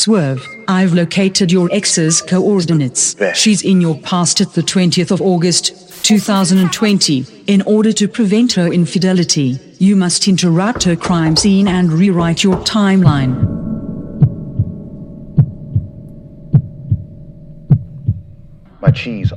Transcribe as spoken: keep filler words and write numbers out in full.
Swerve, I've located your ex's coordinates. She's in your past at the twentieth of August, two thousand twenty. In order to prevent her infidelity, you must interrupt her crime scene and rewrite your timeline. My cheese